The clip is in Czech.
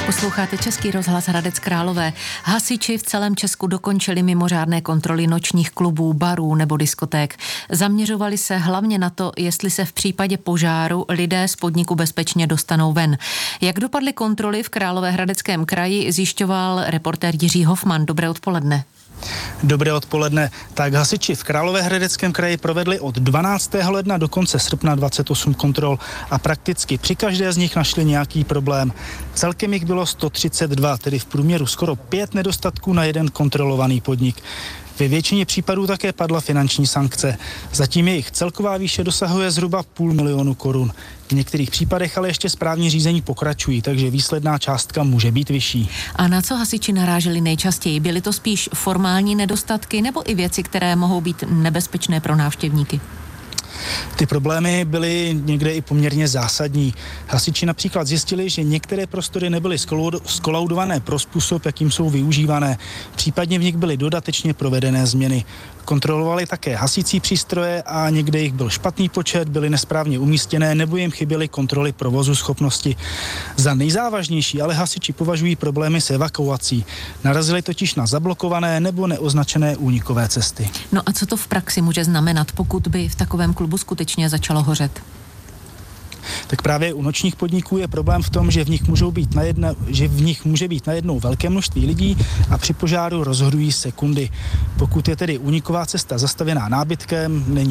Posloucháte Český rozhlas Hradec Králové. Hasiči v celém Česku dokončili mimořádné kontroly nočních klubů, barů nebo diskoték. Zaměřovali se hlavně na to, jestli se v případě požáru lidé z podniku bezpečně dostanou ven. Jak dopadly kontroly v Královéhradeckém kraji, zjišťoval reportér Jiří Hofman. Dobré odpoledne. Dobré odpoledne. Tak hasiči v Královéhradeckém kraji provedli od 12. ledna do konce srpna 28 kontrol a prakticky při každé z nich našli nějaký problém. Celkem jich bylo 132, tedy v průměru skoro 5 nedostatků na jeden kontrolovaný podnik. Ve většině případů také padla finanční sankce. Zatím jejich celková výše dosahuje zhruba 500 000 korun. V některých případech ale ještě správní řízení pokračují, takže výsledná částka může být vyšší. A na co hasiči naráželi nejčastěji? Byly to spíš formální nedostatky nebo i věci, které mohou být nebezpečné pro návštěvníky? Ty problémy byly někde i poměrně zásadní. Hasiči například zjistili, že některé prostory nebyly skolaudované pro způsob, jakým jsou využívané. Případně v nich byly dodatečně provedené změny. Kontrolovali také hasicí přístroje a někde jich byl špatný počet, byly nesprávně umístěné nebo jim chyběly kontroly provozu schopnosti. Za nejzávažnější ale hasiči považují problémy s evakuací. Narazili totiž na zablokované nebo neoznačené únikové cesty. No a co to v praxi může znamenat, pokud by v takovém klubu skutečně začalo hořet? Tak právě u nočních podniků je problém v tom, že v nich může být najednou velké množství lidí a při požáru rozhodují sekundy. Pokud je tedy úniková cesta zastavěná nábytkem, není